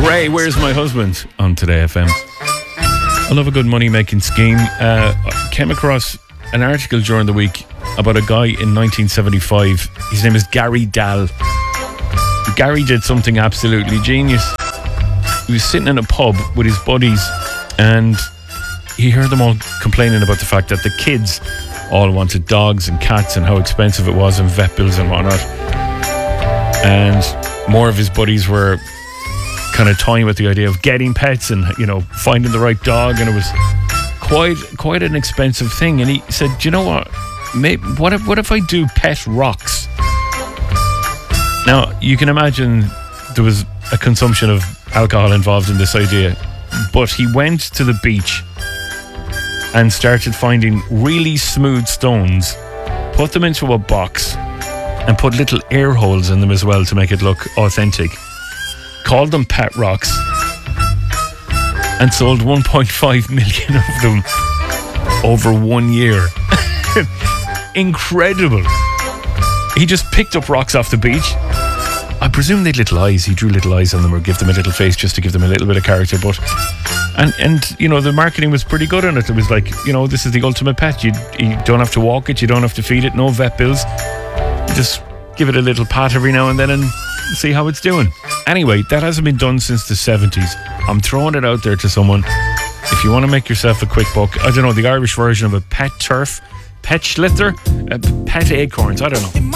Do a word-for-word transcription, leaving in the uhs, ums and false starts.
Gray, Where's My Husband on Today F M. I love a good money-making scheme. Uh, I came across an article during the week about a guy in nineteen seventy-five. His name is Gary Dahl. Gary did something absolutely genius. He was sitting in a pub with his buddies and he heard them all complaining about the fact that the kids all wanted dogs and cats and how expensive it was and vet bills and whatnot. And more of his buddies were kind of toying with the idea of getting pets and, you know, finding the right dog, and it was quite quite an expensive thing. And he said, do you know what? Maybe, what if what if I do pet rocks? Now, you can imagine there was a consumption of alcohol involved in this idea, but he went to the beach and started finding really smooth stones, put them into a box and put little air holes in them as well to make it look authentic. Called them pet rocks and sold one point five million of them over one year. Incredible. He just picked up rocks off the beach. I presume they'd little eyes. He drew little eyes on them or give them a little face just to give them a little bit of character. But and and you know, the marketing was pretty good on it. It was like, you know, this is the ultimate pet. You you don't have to walk it. You don't have to feed it. No vet bills. You just give it a little pat every now and then and see how it's doing. Anyway, that hasn't been done since the seventies. I'm throwing it out there to someone. If you want to make yourself a quick buck, I don't know, the Irish version of a pet turf, pet schlitter, uh, pet acorns, I don't know.